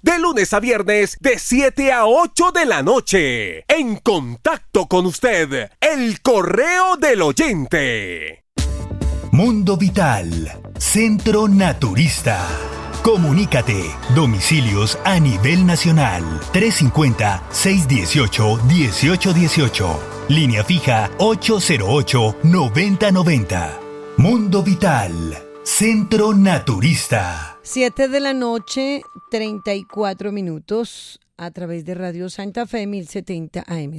de lunes a viernes de 7 a 8 de la noche. En contacto con usted, el correo del oyente. Mundo Vital, Centro Naturista. Comunícate. Domicilios a nivel nacional. 350-618-1818. Línea fija 808-9090. Mundo Vital, Centro Naturista. 7 de la noche, 34 minutos, a través de Radio Santa Fe 1070 AM.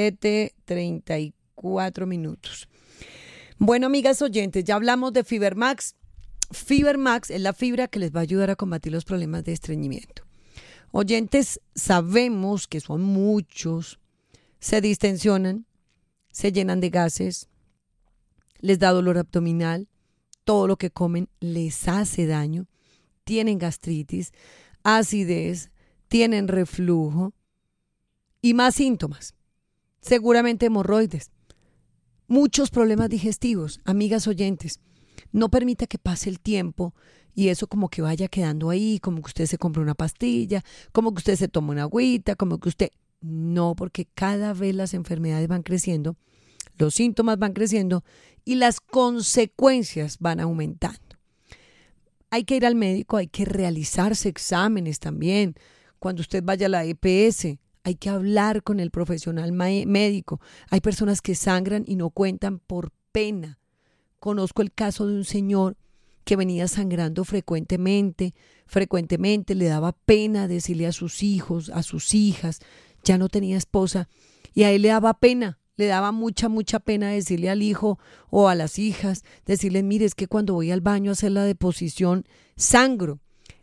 7:34 minutos. Bueno, amigas oyentes, ya hablamos de Fibermax. Fibermax es la fibra que les va a ayudar a combatir los problemas de estreñimiento. Oyentes, sabemos que son muchos, se distensionan, se llenan de gases, les da dolor abdominal, todo lo que comen les hace daño, tienen gastritis, acidez, tienen reflujo y más síntomas, seguramente hemorroides, muchos problemas digestivos. Amigas oyentes, no permita que pase el tiempo y eso como que vaya quedando ahí, como que usted se compra una pastilla, como que usted se toma una agüita, como que usted... No, porque cada vez las enfermedades van creciendo, los síntomas van creciendo y las consecuencias van aumentando. Hay que ir al médico, hay que realizarse exámenes también. Cuando usted vaya a la EPS, hay que hablar con el profesional médico. Hay personas que sangran y no cuentan por pena. Conozco el caso de un señor que venía sangrando frecuentemente, le daba pena decirle a sus hijos, a sus hijas, ya no tenía esposa, y a él le daba pena, le daba mucha pena decirle al hijo o a las hijas, decirles, mire, es que cuando voy al baño a hacer la deposición, sangro.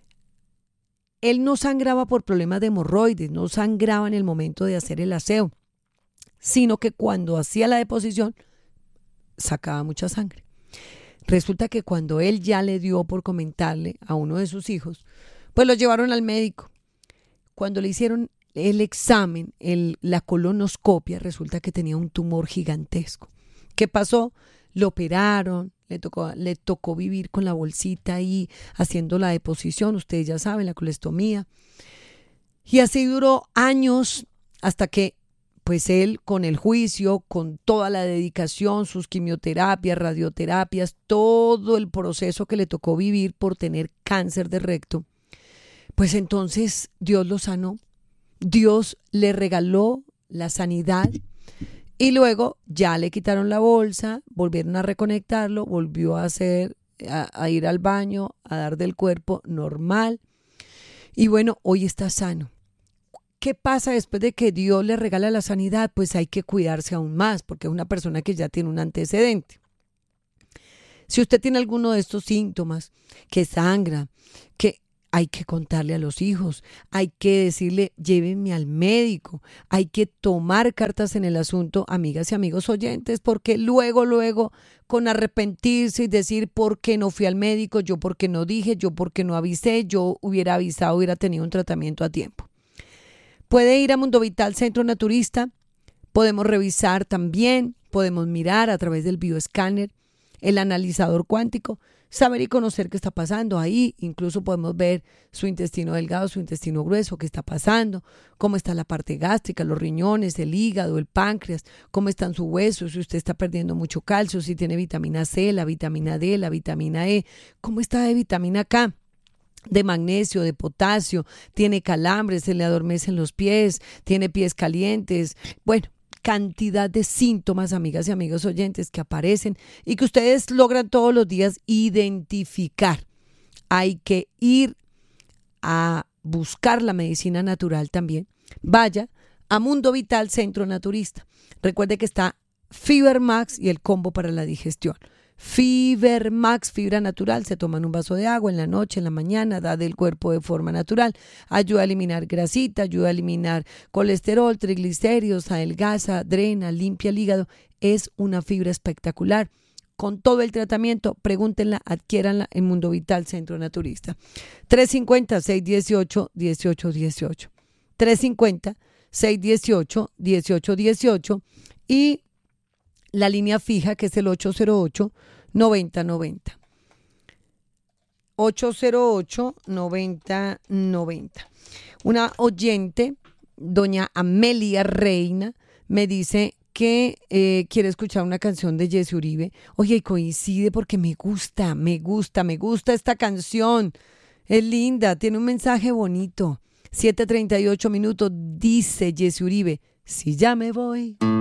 Él no sangraba por problemas de hemorroides, no sangraba en el momento de hacer el aseo, sino que cuando hacía la deposición, sacaba mucha sangre. Resulta que cuando él ya le dio por comentarle a uno de sus hijos, pues lo llevaron al médico. Cuando le hicieron el examen, la colonoscopia, resulta que tenía un tumor gigantesco. ¿Qué pasó? Lo operaron, le tocó vivir con la bolsita ahí haciendo la deposición, ustedes ya saben, la colestomía. Y así duró años hasta que pues él, con el juicio, con toda la dedicación, sus quimioterapias, radioterapias, todo el proceso que le tocó vivir por tener cáncer de recto, pues entonces Dios lo sanó. Dios le regaló la sanidad y luego ya le quitaron la bolsa, volvieron a reconectarlo, volvió a ir al baño, a dar del cuerpo normal y bueno, hoy está sano. ¿Qué pasa después de que Dios le regala la sanidad? Pues hay que cuidarse aún más porque es una persona que ya tiene un antecedente. Si usted tiene alguno de estos síntomas, que sangra, que hay que contarle a los hijos, hay que decirle, llévenme al médico, hay que tomar cartas en el asunto, amigas y amigos oyentes, porque luego, con arrepentirse y decir, ¿por qué no fui al médico? Yo, ¿por qué no dije? Yo, ¿por qué no avisé? Yo hubiera avisado, hubiera tenido un tratamiento a tiempo. Puede ir a Mundo Vital Centro Naturista, podemos revisar también, podemos mirar a través del bioescáner, el analizador cuántico, saber y conocer qué está pasando ahí. Incluso podemos ver su intestino delgado, su intestino grueso, qué está pasando, cómo está la parte gástrica, los riñones, el hígado, el páncreas, cómo están sus huesos, si usted está perdiendo mucho calcio, si tiene vitamina C, la vitamina D, la vitamina E, cómo está de vitamina K, de magnesio, de potasio, tiene calambres, se le adormecen los pies, tiene pies calientes, bueno, cantidad de síntomas, amigas y amigos oyentes, que aparecen y que ustedes logran todos los días identificar. Hay que ir a buscar la medicina natural también. Vaya a Mundo Vital Centro Naturista. Recuerde que está Fibermax y el combo para la digestión. Fibermax, fibra natural, se toma en un vaso de agua en la noche, en la mañana, da del cuerpo de forma natural, ayuda a eliminar grasita, ayuda a eliminar colesterol, triglicéridos, adelgaza, drena, limpia el hígado, es una fibra espectacular. Con todo el tratamiento, pregúntenla, adquiéranla en Mundo Vital Centro Naturista. 350-618-1818. 350-618-1818 y la línea fija que es el 808-9090. 808-9090. Una oyente, doña Amelia Reina, me dice que quiere escuchar una canción de Jessy Uribe. Oye, y coincide porque me gusta esta canción. Es linda, tiene un mensaje bonito. 7:38 minutos, dice Jessy Uribe, si ya me voy.